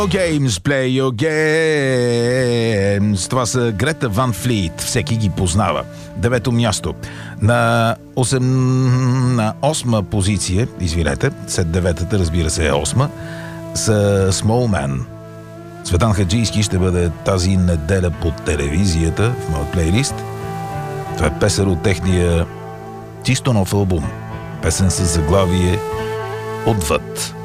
Games, play your games. Това са Грета Ван Флит. Всеки ги познава. 9-то място. На 8-ма позиция, извинете, след 9-та, разбира се, е 8-ма, са Small Man. Цветан Хаджийски ще бъде тази неделя по телевизията в моят плейлист. Това е песен от техния чисто нов албум. Песен с заглавие Отвъд.